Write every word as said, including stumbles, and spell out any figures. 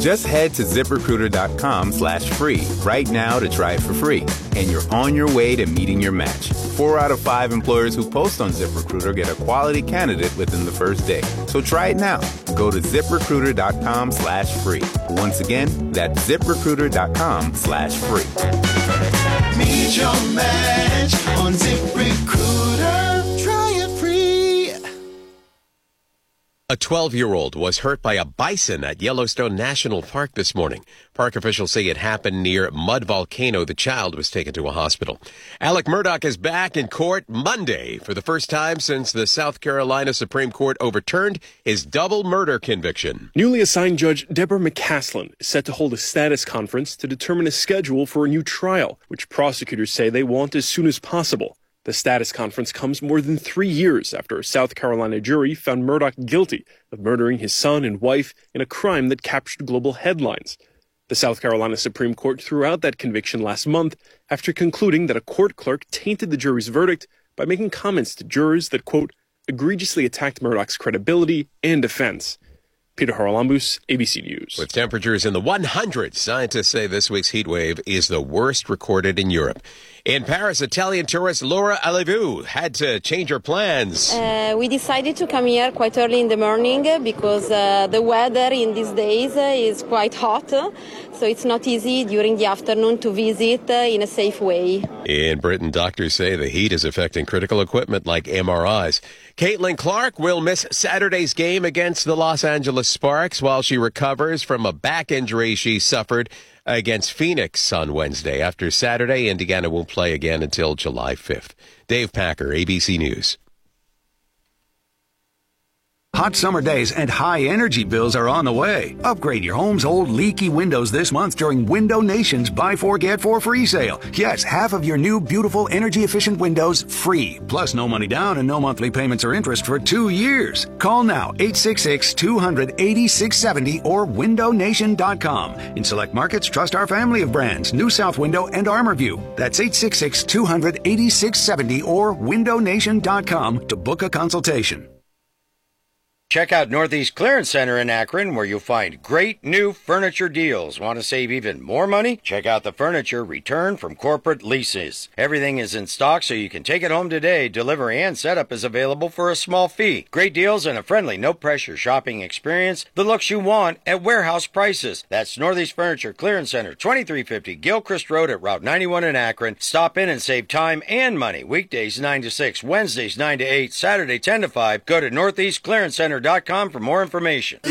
Just head to ZipRecruiter.com slash free right now to try it for free. And you're on your way to meeting your match. Four out of five employers who post on ZipRecruiter get a quality candidate within the first day. So try it now. Go to ZipRecruiter.com slash free. Once again, that's ZipRecruiter.com slash free. Meet your match on ZipRecruiter. Try it free. A twelve-year-old was hurt by a bison at Yellowstone National Park this morning. Park officials say it happened near Mud Volcano. The child was taken to a hospital. Alec Murdaugh is back in court Monday for the first time since the South Carolina Supreme Court overturned his double murder conviction. Newly assigned Judge Deborah McCaslin is set to hold a status conference to determine a schedule for a new trial, which prosecutors say they want as soon as possible. The status conference comes more than three years after a South Carolina jury found Murdaugh guilty of murdering his son and wife in a crime that captured global headlines. The South Carolina Supreme Court threw out that conviction last month after concluding that a court clerk tainted the jury's verdict by making comments to jurors that, quote, egregiously attacked Murdaugh's credibility and defense. Peter Haralambous, A B C News. With temperatures in the hundreds, scientists say this week's heat wave is the worst recorded in Europe. In Paris, Italian tourist Laura Alevou had to change her plans. Uh, we decided to come here quite early in the morning because uh, the weather in these days is quite hot, so it's not easy during the afternoon to visit uh, in a safe way. In Britain, doctors say the heat is affecting critical equipment like M R Is. Caitlin Clark will miss Saturday's game against the Los Angeles Sparks while she recovers from a back injury she suffered against Phoenix on Wednesday. After Saturday, Indiana won't play again until July fifth. Dave Packer, A B C News. Hot summer days and high energy bills are on the way. Upgrade your home's old leaky windows this month during Window Nation's Buy Four Get Four free sale. Yes, half of your new beautiful energy efficient windows free. Plus no money down and no monthly payments or interest for two years. Call now eight six six, two hundred, eighty-six seventy or window nation dot com. In select markets, trust our family of brands, New South Window and ArmorView. That's eight six six, two hundred, eighty-six seventy or window nation dot com to book a consultation. Check out Northeast Clearance Center in Akron, where you'll find great new furniture deals. Want to save even more money? Check out the furniture returned from corporate leases. Everything is in stock, so you can take it home today. Delivery and setup is available for a small fee. Great deals and a friendly, no-pressure shopping experience. The looks you want at warehouse prices. That's Northeast Furniture Clearance Center, twenty-three fifty Gilchrist Road at Route ninety-one in Akron. Stop in and save time and money. Weekdays nine to six, Wednesdays nine to eight, Saturday ten to five. Go to northeast clearance center dot com for more information.